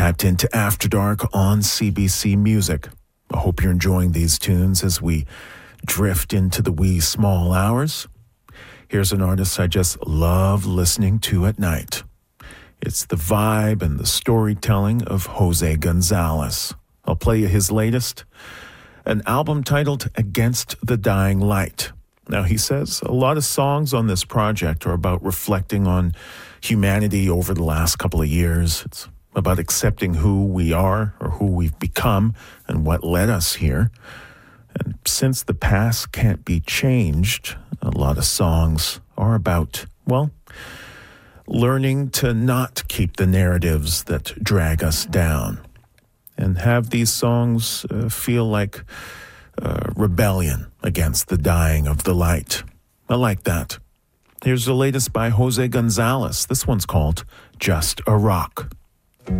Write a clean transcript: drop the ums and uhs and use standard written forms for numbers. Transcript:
tapped into After Dark on CBC Music. I hope you're enjoying these tunes as we drift into the wee small hours. Here's an artist I just love listening to at night. It's the vibe and the storytelling of Jose Gonzalez. I'll play you his latest, an album titled Against the Dying Light. Now, he says a lot of songs on this project are about reflecting on humanity over the last couple of years. It's about accepting who we are or who we've become and what led us here. And since the past can't be changed, a lot of songs are about, well, learning to not keep the narratives that drag us down and have these songs feel like rebellion against the dying of the light. I like that. Here's the latest by Jose Gonzalez. This one's called Just a Rock.